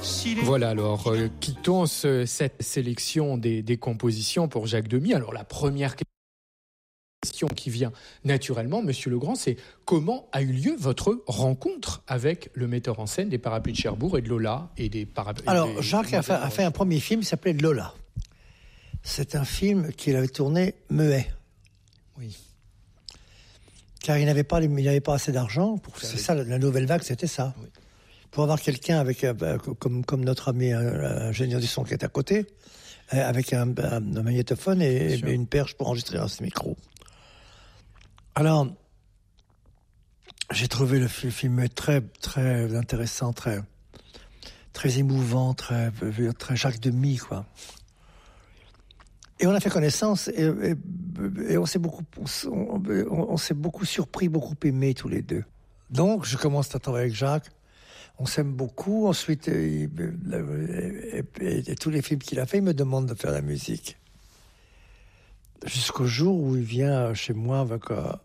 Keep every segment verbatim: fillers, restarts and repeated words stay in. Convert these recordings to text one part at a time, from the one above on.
Voilà, alors, euh, quittons ce, cette sélection des, des compositions pour Jacques Demy. Alors, la première question qui vient naturellement, Monsieur Legrand, c'est comment a eu lieu votre rencontre avec le metteur en scène des Parapluies de Cherbourg et de Lola et des Parapluies. Alors, des, Jacques a fait, a fait un premier film qui s'appelait Lola. C'est un film qu'il avait tourné muet. Oui. Car il n'avait pas, il n'avait pas assez d'argent. Pour, c'est ça, la nouvelle vague, c'était ça. Oui. Pour avoir quelqu'un avec, euh, comme, comme notre ami euh, ingénieur du son qui est à côté, euh, avec un, un, un magnétophone et, et une perche pour enregistrer un micro. Alors, j'ai trouvé le film très, très intéressant, très, très émouvant, très, très Jacques Demy, quoi. Et on a fait connaissance et, et, et on s'est beaucoup, on, on s'est beaucoup surpris, beaucoup aimé tous les deux. Donc, je commence à travailler avec Jacques. On s'aime beaucoup. Ensuite, il, et, et, et tous les films qu'il a fait, il me demande de faire la musique. Jusqu'au jour où il vient chez moi avec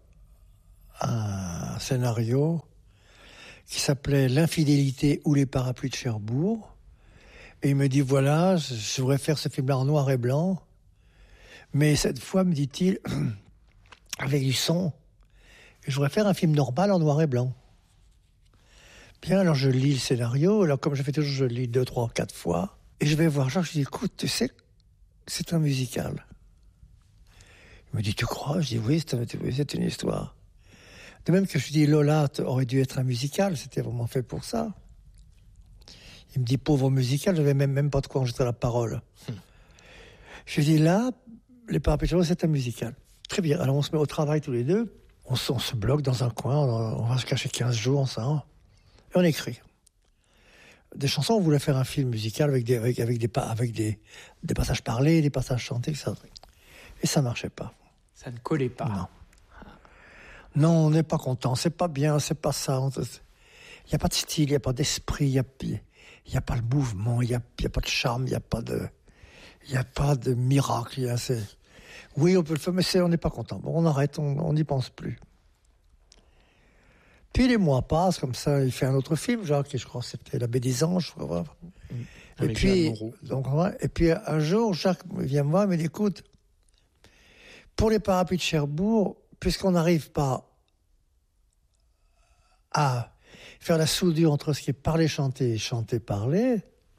un scénario qui s'appelait L'infidélité ou les parapluies de Cherbourg. Et il me dit, voilà, je voudrais faire ce film-là en noir et blanc. Mais cette fois, me dit-il, avec du son, je voudrais faire un film normal en noir et blanc. Bien, alors je lis le scénario, alors comme je fais toujours, je le lis deux, trois, quatre fois, et je vais voir Jacques, je dis, écoute, tu sais, c'est un musical. Il me dit, tu crois? Je dis, oui, c'est, un, c'est une histoire. De même que je dis, Lola aurait dû être un musical, c'était vraiment fait pour ça. Il me dit, pauvre musical, je n'avais même, même pas de quoi enregistrer la parole. Hum. Je lui dis, là, les Parapluies de Cherbourg, c'est un musical. Très bien, alors on se met au travail tous les deux, on, on se bloque dans un coin, on, on va se cacher quinze jours ensemble. Et on écrit. Des chansons, on voulait faire un film musical avec des, avec, avec des, avec des, des passages parlés, des passages chantés, et ça. Et ça marchait pas. Ça ne collait pas. Non. Non, on n'est pas content, c'est pas bien, c'est pas ça. Il n'y a pas de style, il n'y a pas d'esprit, il n'y a, y a pas le mouvement, il n'y a, y a pas de charme, il n'y a pas de, il n'y a pas de miracle. Y a, c'est... Oui, on peut le faire, mais c'est, on n'est pas content. Bon, on arrête, on n'y pense plus. Puis les mois passent, comme ça, il fait un autre film, Jacques, je crois que c'était La Baie des Anges. Mmh. Et, puis, donc, et puis un jour, Jacques vient me voir et me dit, écoute, pour les Parapluies de Cherbourg, puisqu'on n'arrive pas à faire la soudure entre ce qui est parlé-chanté et chanté-parlé,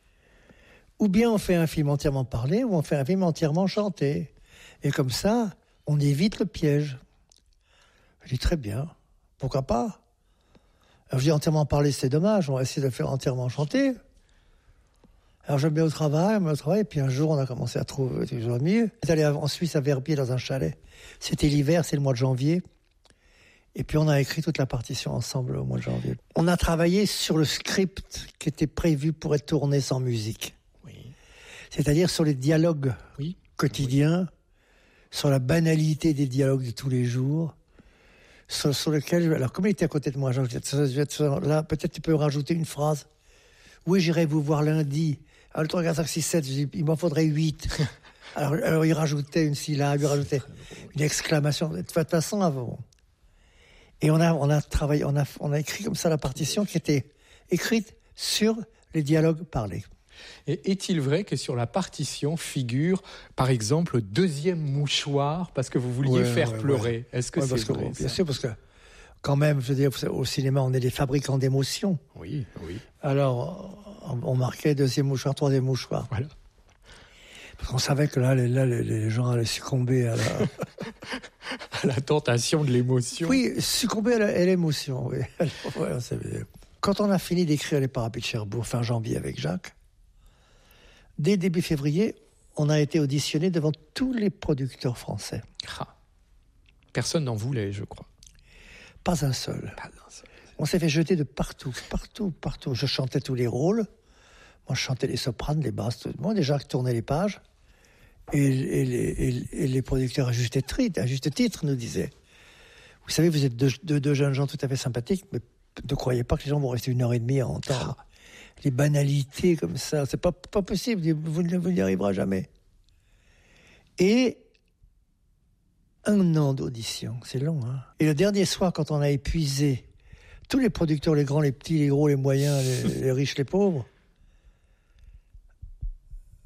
ou bien on fait un film entièrement parlé, ou on fait un film entièrement chanté. Et comme ça, on évite le piège. Je dis, très bien, pourquoi pas? Alors je dis, entièrement parlé, c'est dommage, on va essayer de le faire entièrement chanter. Alors je me mets au travail, je me mets au travail, et puis un jour, on a commencé à trouver toujours mieux. On est allé en Suisse, à Verbier, dans un chalet. C'était l'hiver, c'est le mois de janvier. Et puis on a écrit toute la partition ensemble au mois de janvier. On a travaillé sur le script qui était prévu pour être tourné sans musique. Oui. C'est-à-dire sur les dialogues oui. quotidiens, oui. sur la banalité des dialogues de tous les jours. Sur, sur lequel, alors comme il était à côté de moi, Jean, je dis, là, peut-être tu peux rajouter une phrase. Oui, j'irai vous voir lundi. Alors le trois, quatre, cinq, six, sept, je dis, il m'en faudrait huit. alors, alors il rajoutait une syllabe, il rajoutait une exclamation. De toute façon, avant. Et on a, on a travaillé, on a, on a écrit comme ça la partition qui était écrite sur les dialogues parlés. Et est-il vrai que sur la partition figure, par exemple, deuxième mouchoir parce que vous vouliez ouais, ouais, faire pleurer ouais. Est-ce que ouais, c'est vrai que, Bien sûr, parce que quand même, je veux dire, au cinéma, on est des fabricants d'émotions. Oui, oui. Alors, on, on marquait deuxième mouchoir, troisième mouchoir. Voilà. Parce qu'on savait que là, les, là, les, les gens allaient succomber à la... à la tentation de l'émotion. Oui, succomber à, la, à l'émotion, oui. Alors, voilà, c'est... Quand on a fini d'écrire Les Parapluies de Cherbourg, fin janvier avec Jacques, dès début février, on a été auditionné devant tous les producteurs français. Ah. Personne n'en voulait, je crois. Pas un seul. Pas un seul. On s'est fait jeter de partout, partout, partout. Je chantais tous les rôles. Moi, je chantais les sopranes, les basses, tout le monde. Déjà, je tournais les pages. Et, et, et, et les producteurs, à juste, titre, à juste titre, nous disaient, vous savez, vous êtes deux, deux, deux jeunes gens tout à fait sympathiques, mais ne croyez pas que les gens vont rester une heure et demie à entendre. Ah. Les banalités comme ça, c'est pas, pas possible, vous, vous n'y arriverez jamais. Et un an d'audition, c'est long, hein. Et le dernier soir, quand on a épuisé tous les producteurs, les grands, les petits, les gros, les moyens, les, les riches, les pauvres,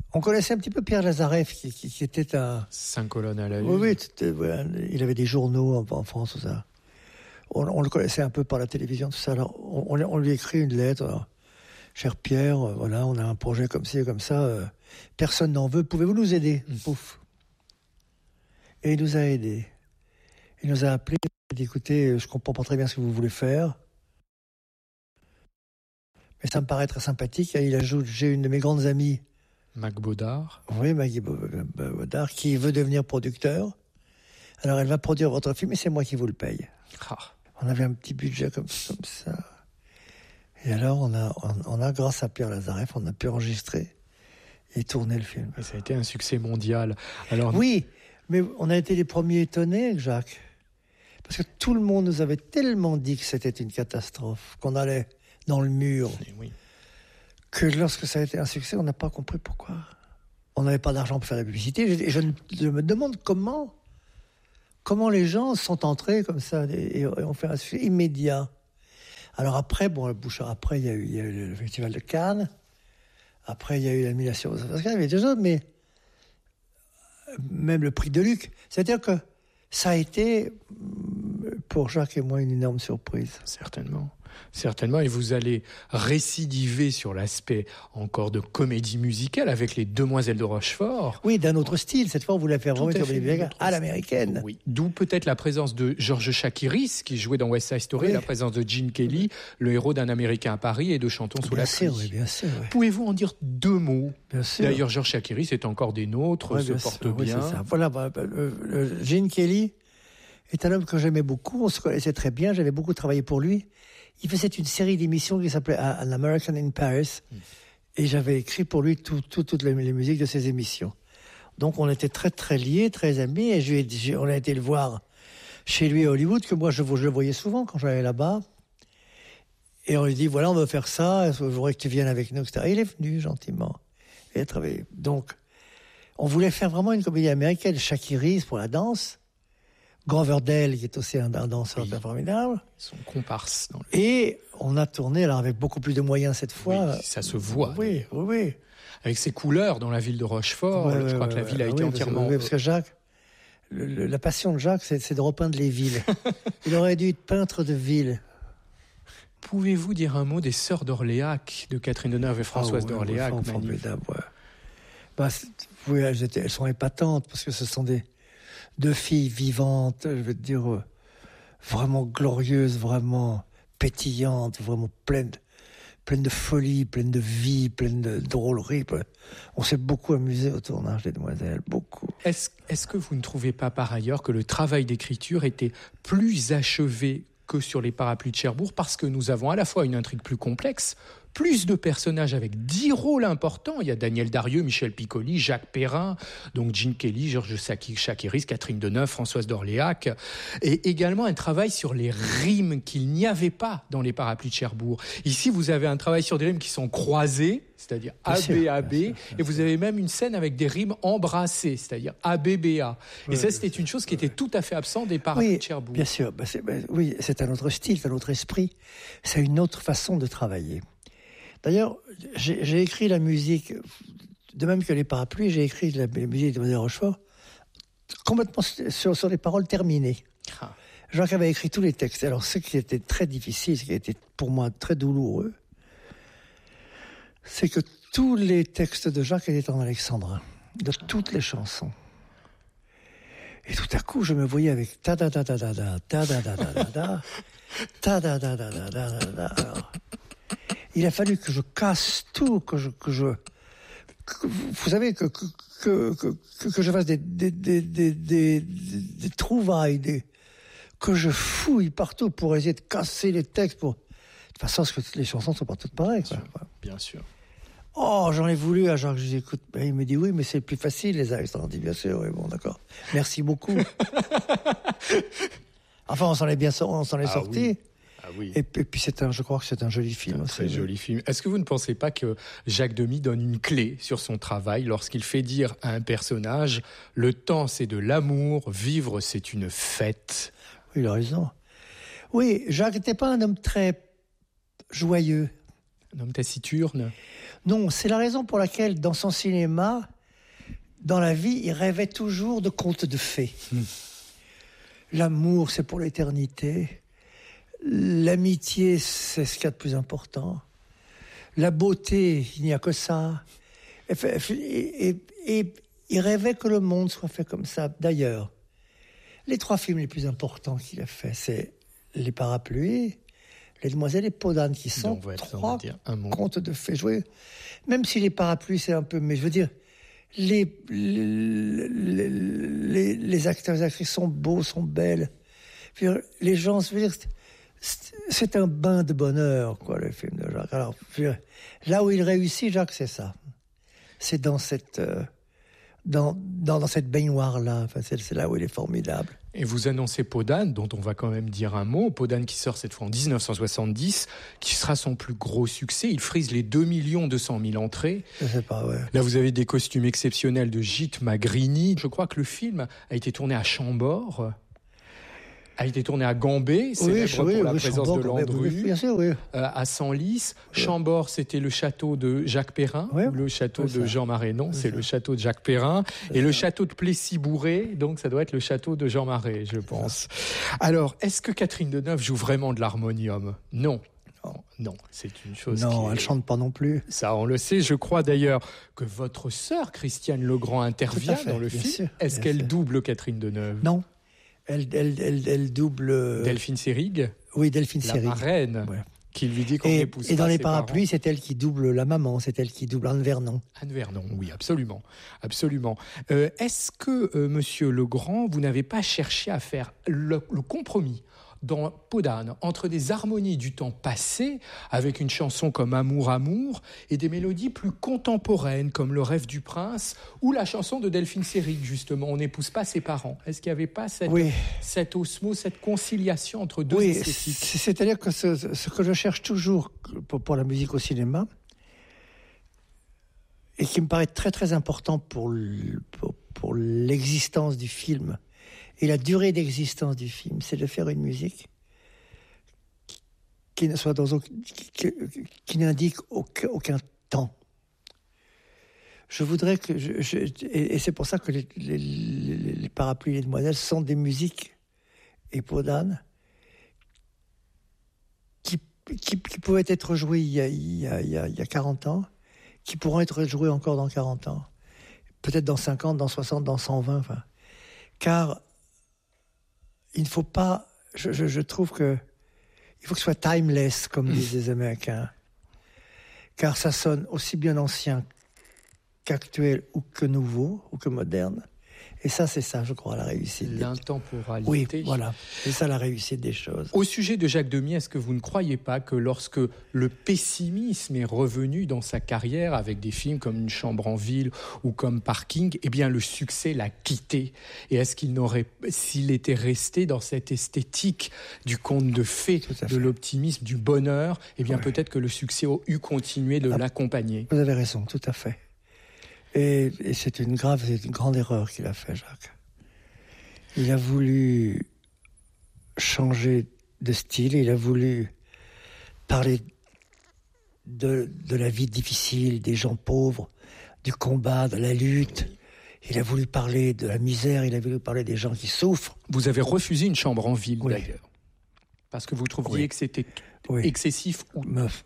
On connaissait un petit peu Pierre Lazareff, qui, qui, qui était un... Cinq colonnes à la une. Oui, oui, ouais, il avait des journaux en, en France, tout ça. On, on le connaissait un peu par la télévision, tout ça. Alors, on, on lui écrit une lettre. Alors, cher Pierre, euh, voilà, on a un projet comme ci et comme ça. Euh, personne n'en veut. Pouvez-vous nous aider? mmh. Pouf. Et il nous a aidés. Il nous a appelés. Il a dit, écoutez, je comprends pas très bien ce que vous voulez faire, mais ça me paraît très sympathique. Et il ajoute, j'ai une de mes grandes amies, Mac Baudard. Oui, Maggie Baudard, qui veut devenir producteur. Alors, elle va produire votre film et c'est moi qui vous le paye. Ah. On avait un petit budget comme, comme ça. Et alors, on a, on, on a, grâce à Pierre Lazareff, on a pu enregistrer et tourner le film. Et ça a été un succès mondial. Alors... Oui, mais on a été les premiers étonnés avec Jacques. Parce que tout le monde nous avait tellement dit que c'était une catastrophe, qu'on allait dans le mur. Oui. Que lorsque ça a été un succès, on n'a pas compris pourquoi. On n'avait pas d'argent pour faire la publicité. Et je, je me demande comment, comment les gens sont entrés comme ça et, et ont fait un succès immédiat. Alors après, bon, le Bouchard, après, il y a eu, il y a eu le Festival de Cannes. Après, il y a eu l'admiration. Parce qu'il y avait des autres, mais même le prix de Luc. C'est-à-dire que ça a été, pour Jacques et moi, une énorme surprise. Certainement. Certainement, et vous allez récidiver sur l'aspect encore de comédie musicale avec les Demoiselles de Rochefort. Oui, d'un autre style. Cette fois, on voulait faire vraiment une comédie à l'américaine. Oui. D'où peut-être la présence de George Chakiris, qui jouait dans West Side Story, oui. La présence de Gene Kelly, le héros d'Un Américain à Paris et de Chantons sous bien la sûr, pluie. Oui, bien sûr, oui. Pouvez-vous en dire deux mots? Bien sûr. D'ailleurs, George Chakiris est encore des nôtres, oui, se porte sûr, bien. Oui, c'est ça. Voilà, bah, le, le, Gene Kelly est un homme que j'aimais beaucoup. On se connaissait très bien. J'avais beaucoup travaillé pour lui. Il faisait une série d'émissions qui s'appelait An American in Paris. Mm. Et j'avais écrit pour lui tout, tout, toutes les, les musiques de ses émissions. Donc on était très, très liés, très amis. Et je lui ai dit, on a été le voir chez lui à Hollywood, que moi je, je le voyais souvent quand j'allais là-bas. Et on lui dit, voilà, on veut faire ça, je voudrais que tu viennes avec nous, et cetera. Et il est venu gentiment. Il a travaillé. Donc, on voulait faire vraiment une comédie américaine. Chakiris pour la danse. Goverdale, qui est aussi un, un danseur oui. formidable. Son comparse. Dans le... Et on a tourné, alors avec beaucoup plus de moyens cette fois. Oui, ça se voit. Oui, oui, oui. Avec ses couleurs dans la ville de Rochefort, ouais, je crois ouais, que la ville a ouais, été oui, entièrement... Parce que, oui, parce que Jacques, le, le, la passion de Jacques, c'est, c'est de repeindre les villes. Il aurait dû être peintre de ville. Pouvez-vous dire un mot des Sœurs d'Orléac, de Catherine Deneuve et Françoise ah, ouais, d'Orléac? Ouais, formidable, ouais. Bah, oui, elles, étaient, elles sont épatantes, parce que ce sont des... deux filles vivantes, je veux dire, euh, vraiment glorieuses, vraiment pétillantes, vraiment pleines, pleines de folie, pleines de vie, pleines de drôlerie. On s'est beaucoup amusé au tournage des Demoiselles, beaucoup. Est-ce, est-ce que vous ne trouvez pas par ailleurs que le travail d'écriture était plus achevé que sur les Parapluies de Cherbourg, parce que nous avons à la fois une intrigue plus complexe, plus de personnages avec dix rôles importants. Il y a Daniel Darieux, Michel Piccoli, Jacques Perrin, donc Gene Kelly, Georges Chakiris, Catherine Deneuve, Françoise d'Orléac, et également un travail sur les rimes qu'il n'y avait pas dans les Parapluies de Cherbourg. Ici, vous avez un travail sur des rimes qui sont croisées, c'est-à-dire A B A B, et vous avez même une scène avec des rimes embrassées, c'est-à-dire A B B A. Et oui, ça, c'était une chose qui était tout à fait absente des Parapluies oui, de Cherbourg. Bien sûr, bah c'est, bah, oui, c'est un autre style, c'est un autre esprit, c'est une autre façon de travailler. D'ailleurs, j'ai, j'ai écrit la musique, de même que les Parapluies, j'ai écrit la, la musique de Demoiselles de Rochefort complètement sur, sur les paroles terminées. Ah. Jacques avait écrit tous les textes. Alors, ce qui était très difficile, ce qui était pour moi très douloureux, c'est que tous les textes de Jacques étaient en alexandrin, de toutes les chansons. Et tout à coup, je me voyais avec ta da da da da da ta da da da da da ta da da da da da da da. Il a fallu que je casse tout, que je, que je, que, vous savez, que, que, que, que, que je fasse des, des, des, des, des, des trouvailles, des, que je fouille partout pour essayer de casser les textes pour, de toute façon, parce que les chansons sont pas toutes pareilles, bien quoi. Sûr, bien sûr. Oh, j'en ai voulu à Jacques, je dis, écoute, ben, il me dit oui, mais c'est plus facile, les accents. On dit, bien sûr, oui, bon, d'accord. Merci beaucoup. Enfin, on s'en est bien, on s'en est ah, sorti. Oui. Ah oui. Et, et puis c'est un, je crois que c'est un joli film. Un aussi, très oui. joli film. Est-ce que vous ne pensez pas que Jacques Demy donne une clé sur son travail lorsqu'il fait dire à un personnage « Le temps, c'est de l'amour, vivre, c'est une fête ». Oui, il a raison. Oui, Jacques n'était pas un homme très joyeux. Un homme taciturne? Non, c'est la raison pour laquelle, dans son cinéma, dans la vie, il rêvait toujours de contes de fées. Mmh. L'amour, c'est pour l'éternité. L'amitié, c'est ce qu'il y a de plus important. La beauté, il n'y a que ça. Et, et, et, et il rêvait que le monde soit fait comme ça. D'ailleurs, les trois films les plus importants qu'il a fait, c'est Les Parapluies, Les Demoiselles et Peau d'âne, qui sont Donc, trois contes de fées. Joués. Même si Les Parapluies, c'est un peu... Mais je veux dire, les, les, les, les acteurs et les actrices sont beaux, sont belles. Puis, les gens, je veux dire, c'est un bain de bonheur, quoi, le film de Jacques. Alors, là où il réussit, Jacques, c'est ça. C'est dans cette, euh, dans, dans, dans cette baignoire-là. Enfin, c'est, c'est là où il est formidable. Et vous annoncez Peau d'âne, dont on va quand même dire un mot. Peau d'âne qui sort cette fois en dix-neuf cent soixante-dix, qui sera son plus gros succès. Il frise les deux millions deux cent mille entrées. Je sais pas, ouais. Là, vous avez des costumes exceptionnels de Gite Magrini. Je crois que le film a été tourné à Chambord. A été tourné à Gambé, célèbre oui, pour oui, la oui, présence Chambord, de Landru. Oui, bien sûr, oui. Euh, à Senlis. Oui. Chambord, c'était le château de Jacques Perrin, oui, ou le château de Jean Marais. Non, c'est, c'est le château de Jacques Perrin. C'est et ça. Le château de Plessis-Bourré, donc ça doit être le château de Jean Marais, je pense. Alors, est-ce que Catherine Deneuve joue vraiment de l'harmonium? Non. Non, non, c'est une chose Non, qui elle est... chante pas non plus. Ça, on le sait. Je crois d'ailleurs que votre sœur, Christiane Legrand, intervient fait, dans le film. Sûr, est-ce qu'elle sûr. double Catherine Deneuve? Non. Elle, elle, elle, elle double... Delphine Seyrig? Oui, Delphine Seyrig. La marraine, ouais. Qui lui dit qu'on et, n'épouse et pas dans Les ses Parapluies, parents. c'est elle qui double la maman, c'est elle qui double Anne Vernon. Anne Vernon, oui, absolument. absolument. Euh, est-ce que, euh, Monsieur Legrand, vous n'avez pas cherché à faire le, le compromis dans Peau d'âne entre des harmonies du temps passé, avec une chanson comme Amour, Amour, et des mélodies plus contemporaines, comme Le Rêve du Prince, ou la chanson de Delphine Seyrig, justement, On n'épouse pas ses parents. Est-ce qu'il n'y avait pas cette, oui. cette osmose, cette conciliation entre deux oui, esthétiques? C'est-à-dire que ce, ce que je cherche toujours pour, pour la musique au cinéma, et qui me paraît très très important pour, le, pour, pour l'existence du film, et la durée d'existence du film, c'est de faire une musique qui, qui ne soit dans aucun, qui, qui n'indique aucun, aucun temps. Je voudrais que je, je, et, et c'est pour ça que les, les, les, les Parapluies et les Demoiselles sont des musiques et Peau d'âne qui, qui, qui pouvaient être jouées il y, a, il, y a, il, y a, il y a quarante ans, qui pourront être jouées encore dans quarante ans, peut-être dans cinquante, dans soixante, dans cent vingt, enfin, car il ne faut pas, je, je, je trouve que il faut que ce soit timeless, comme disent les Américains, car ça sonne aussi bien ancien qu'actuel ou que nouveau ou que moderne. Et ça, c'est ça, je crois, la réussite. L'intemporalité. Oui, voilà. C'est ça la réussite des choses. Au sujet de Jacques Demy, est-ce que vous ne croyez pas que lorsque le pessimisme est revenu dans sa carrière avec des films comme Une chambre en ville ou comme Parking, eh bien le succès l'a quitté? Et est-ce qu'il n'aurait, s'il était resté dans cette esthétique du conte de fées, de l'optimisme, du bonheur, eh bien ouais. peut-être que le succès a eu continué de ah, l'accompagner? Vous avez raison, tout à fait. Et, et c'est une grave, c'est une grande erreur qu'il a fait, Jacques. Il a voulu changer de style, il a voulu parler de, de la vie difficile, des gens pauvres, du combat, de la lutte. Il a voulu parler de la misère, il a voulu parler des gens qui souffrent. Vous avez refusé Une chambre en ville, oui. d'ailleurs, parce que vous trouviez oui. que c'était oui. excessif ou...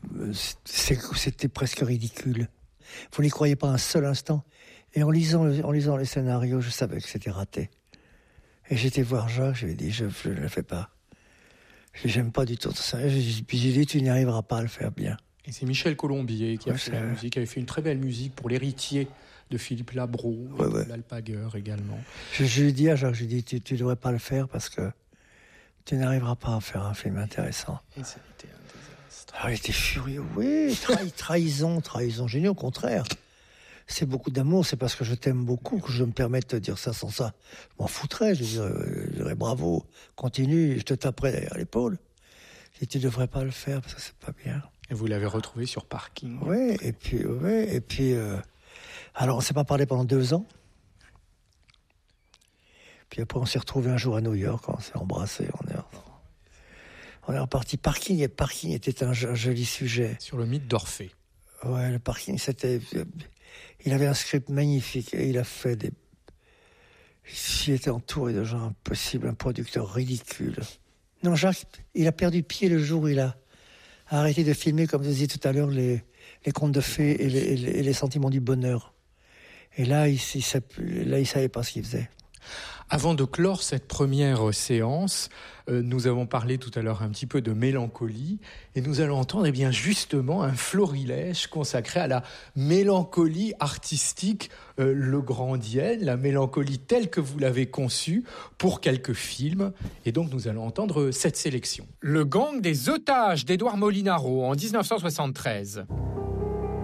C'était presque ridicule. Vous n'y croyez pas un seul instant. Et en lisant, en lisant les scénarios, je savais que c'était raté. Et j'étais voir Jacques, je lui ai dit, je ne le fais pas. Je n'aime pas du tout ça. Puis j'ai dit, tu n'y arriveras pas à le faire bien. Et c'est Michel Colombier qui a ouais, fait la musique, qui avait fait une très belle musique pour L'Héritier de Philippe Labro, ouais, ouais. l'Alpagueur également. Je, je lui ai dit à Jacques, je lui ai dit, tu ne devrais pas le faire parce que tu n'arriveras pas à faire un film intéressant. Et ça a été un désastre. Ah, il était furieux, oui, trahi, trahison, trahison, génie, au contraire. C'est beaucoup d'amour, c'est parce que je t'aime beaucoup que je me permets de te dire ça. Sans ça, je m'en foutrais, je dirais, je dirais bravo, continue, je te taperai derrière l'épaule. Et tu ne devrais pas le faire parce que c'est pas bien. Et vous l'avez retrouvé sur Parking. Oui, et puis, ouais, et puis euh, alors on ne s'est pas parlé pendant deux ans. Puis après on s'est retrouvés un jour à New York, on s'est embrassés, on est... On est reparti parking, et parking était un, un joli sujet. Sur le mythe d'Orphée. Ouais, le parking, c'était... Il avait un script magnifique et il a fait des... Il était entouré de gens impossibles, un producteur ridicule. Non, Jacques, il a perdu pied le jour où il a arrêté de filmer, comme je disais tout à l'heure, les, les contes de fées et les, et les, et les sentiments du bonheur. Et là, il ne savait pas ce qu'il faisait. Avant de clore cette première séance, euh, nous avons parlé tout à l'heure un petit peu de mélancolie et nous allons entendre eh bien, justement un florilège consacré à la mélancolie artistique euh, legrandienne, la mélancolie telle que vous l'avez conçue pour quelques films. Et donc nous allons entendre cette sélection. Le gang des otages d'Édouard Molinaro en dix-neuf cent soixante-treize.